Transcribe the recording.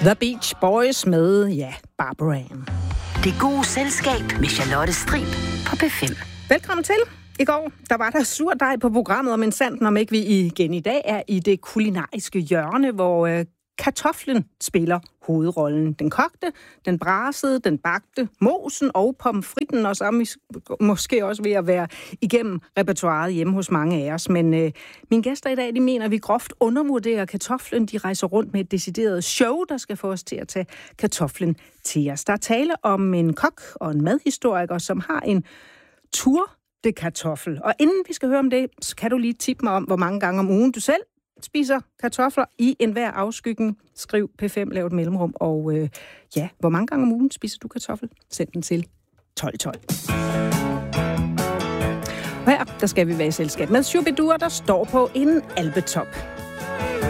The Beach Boys med, ja, Barbara Ann. Det gode selskab med Charlotte Strib på P5. Velkommen til. I går, der var der surdej på programmet, men sandt om ikke vi igen i dag er i det kulinariske hjørne, hvor kartoflen spiller hovedrollen. Den kogte, den brasede, den bagte, mosen og pomfritten, og så er måske også ved at være igennem repertoiret hjemme hos mange af os. Men mine gæster i dag, de mener, at vi groft undervurderer kartoflen. De rejser rundt med et decideret show, der skal få os til at tage kartoflen til os. Der er tale om en kok og en madhistoriker, som har en tour de kartoffel. Og inden vi skal høre om det, så kan du lige tippe mig om, hvor mange gange om ugen du selv spiser kartofler i enhver afskygning. Skriv P5, lav et mellemrum, og hvor mange gange om ugen spiser du kartoffel? Send den til 1212. Her, der skal vi være i selskab med Shubidua, der står på en alpetop.